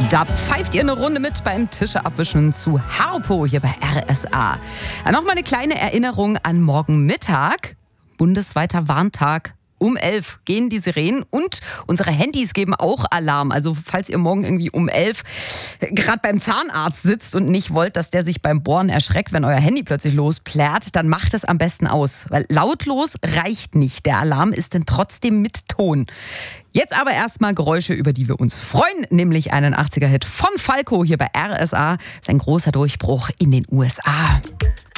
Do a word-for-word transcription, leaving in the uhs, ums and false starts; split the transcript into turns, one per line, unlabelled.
Da pfeift ihr eine Runde mit beim Tische abwischen zu Harpo hier bei R S A. Ja, noch mal eine kleine Erinnerung an morgen Mittag. Bundesweiter Warntag. Um elf gehen die Sirenen und unsere Handys geben auch Alarm. Also falls ihr morgen irgendwie um elf gerade beim Zahnarzt sitzt und nicht wollt, dass der sich beim Bohren erschreckt, wenn euer Handy plötzlich losplärt, dann macht es am besten aus. Weil lautlos reicht nicht. Der Alarm ist dann trotzdem mit Ton. Jetzt aber erstmal Geräusche, über die wir uns freuen, nämlich einen achtziger-Hit von Falco hier bei R S A. Sein großer Durchbruch in den U S A.